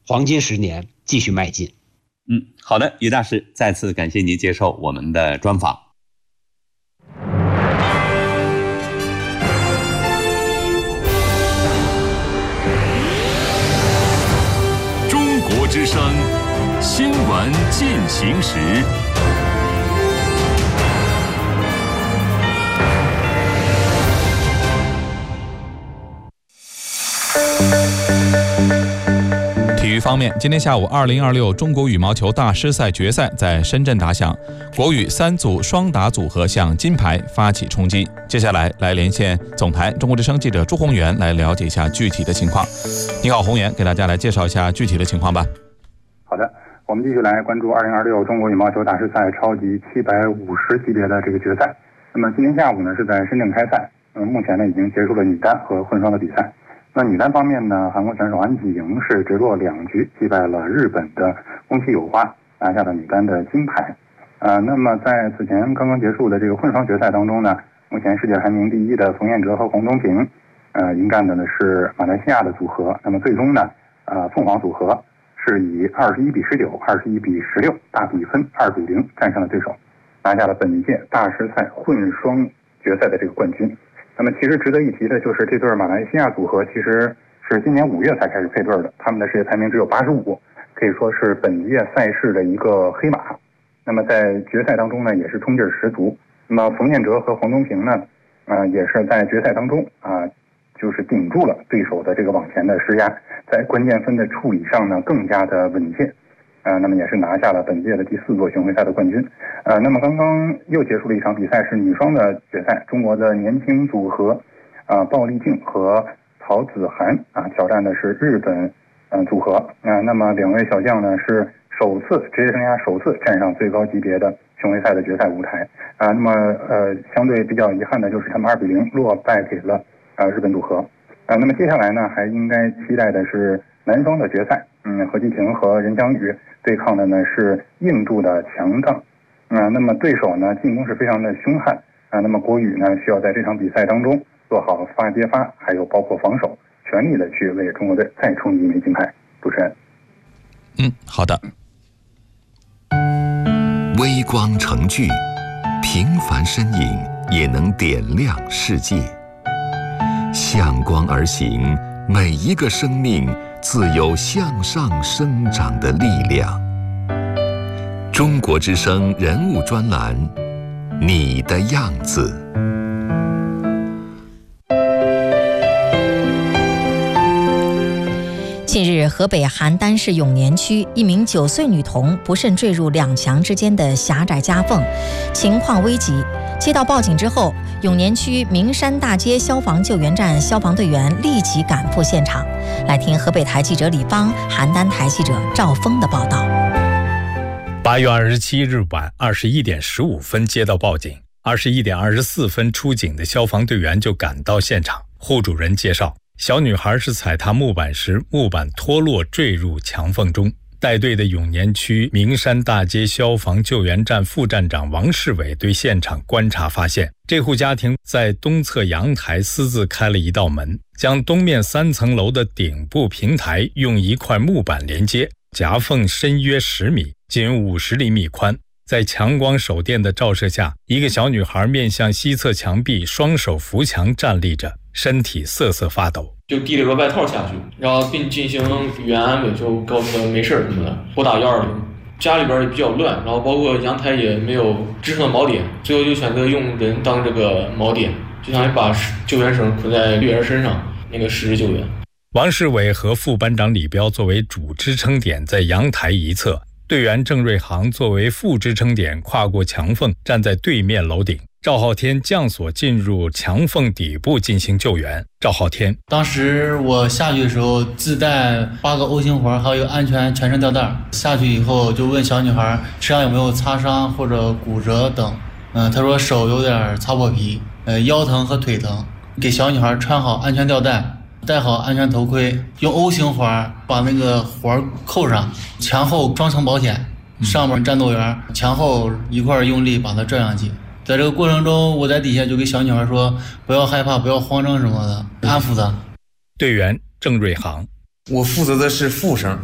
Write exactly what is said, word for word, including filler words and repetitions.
黄金十年继续迈进。 嗯，好的，于大师，再次感谢您接受我们的专访。 中国之声新闻进行时。 体育方面，今天下午二零二六中国羽毛球大师赛决赛在深圳打响，国羽三组双打组合向金牌发起冲击。接下来来连线总台中国之声记者朱宏元来了解一下具体的情况。你好，宏元，给大家来介绍一下具体的情况吧。 好的，我们继续来关注二零二六中国羽毛球大师赛超级七百五十级别的这个决赛。那么今天下午呢是在深圳开赛，嗯，目前呢已经结束了女单和混双的比赛。那女单方面呢，韩国选手安吉莹是直落两局击败了日本的宫崎友花，拿下了女单的金牌。呃，那么在此前刚刚结束的这个混双决赛当中呢，目前世界排名第一的冯彦哲和洪东平，呃，迎战的呢是马来西亚的组合。那么最终呢，呃，凤凰组合是以二十一比十九、二十一比十六大比分二比零战胜了对手，拿下了本届大师赛混双决赛的这个冠军。那么其实值得一提的就是这对马来西亚组合其实是今年五月才开始配对的，他们的世界排名只有八十五，可以说是本届赛事的一个黑马。那么在决赛当中呢，也是冲劲十足。那么冯彦哲和黄东平呢，呃，也是在决赛当中啊、呃，就是顶住了对手的这个往前的施压，在关键分的处理上呢更加的稳健。呃，那么也是拿下了本届的第四座巡回赛的冠军。呃，那么刚刚又结束了一场比赛，是女双的决赛，中国的年轻组合，啊、呃，鲍丽静和曹子涵啊，挑战的是日本嗯、呃、组合。啊、呃，那么两位小将呢是首次职业生涯首次站上最高级别的巡回赛的决赛舞台。啊、呃，那么呃，相对比较遗憾的就是他们二比零落败给了呃日本组合。啊、呃，那么接下来呢，还应该期待的是男双的决赛。嗯，何继婷和任翔宇对抗的呢是印度的强杠，啊、呃，那么对手呢进攻是非常的凶悍啊、呃，那么国羽呢需要在这场比赛当中做好发接发，还有包括防守，全力的去为中国队再冲击一枚金牌。主持人， 嗯，好的。 微光成炬，平凡身影也能点亮世界。向光而行，每一个生命自有向上生长的力量。中国之声人物专栏，你的样子。 近日，河北邯郸市永年区一名九岁女童不慎坠入两墙之间的狭窄夹缝，情况危急。接到报警之后，永年区名山大街消防救援站消防队员立即赶赴现场。来听河北台记者李芳、邯郸台记者赵峰的报道。 八月二十七日晚二十一点十五分接到报警，二十一点二十四分出警的消防队员就赶到现场。户主人介绍，小女孩是踩踏木板时，木板脱落坠入墙缝中。带队的永年区名山大街消防救援站副站长王世伟对现场观察发现，这户家庭在东侧阳台私自开了一道门，将东面三层楼的顶部平台用一块木板连接，夹缝深约十米，仅五十厘米宽。在强光手电的照射下，一个小女孩面向西侧墙壁，双手扶墙站立着，身体瑟瑟发抖， 就递了个外套下去，然后并进行语言安慰，就告诉他没事什么的，拨打一二零。家里边也比较乱，然后包括阳台也没有支撑的锚点，最后就选择用人当这个锚点，就相当于把救援绳捆在女儿身上，那个实施救援。 王世伟和副班长李彪作为主支撑点在阳台一侧，队员郑瑞航作为副支撑点跨过墙缝站在对面楼顶。赵浩天降索进入墙缝底部进行救援。赵浩天， 当时我下去的时候自带八个 O 型环，还有一个安全全身吊带。下去以后就问小女孩身上有没有擦伤或者骨折等。嗯，她说手有点擦破皮，呃，腰疼和腿疼。给小女孩穿好安全吊带，戴好安全头盔，用 O 型环把那个环扣上，前后双层保险，上面战斗员前后一块用力把它拽上去。在这个过程中，我在底下就给小女孩说不要害怕，不要慌张什么的，安抚她。 队员郑瑞航， 我负责的是副绳，